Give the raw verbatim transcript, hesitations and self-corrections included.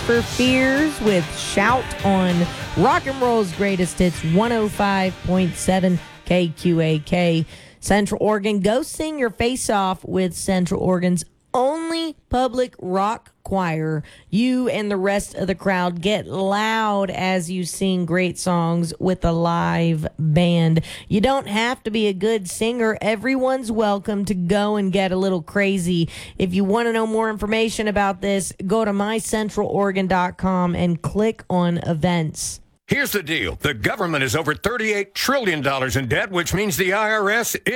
for Fears with Shout on Rock and Roll's Greatest Hits, one oh five point seven K Q A K. Central Oregon, go sing your face off with Central Oregon's only public rock choir. You and the rest of the crowd get loud as you sing great songs with a live band. You don't have to be a good singer. Everyone's welcome to go and get a little crazy. If you want to know more information about this, go to my central oregon dot com and click on events. Here's the deal. The government is over thirty-eight trillion dollars in debt, which means the I R S